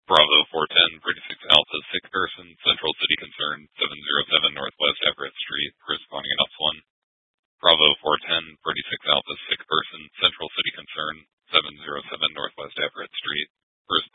Bravo 410, 36 Alpha, 6 person, Central City Concern, 707 Northwest Everett Street, Frisbee.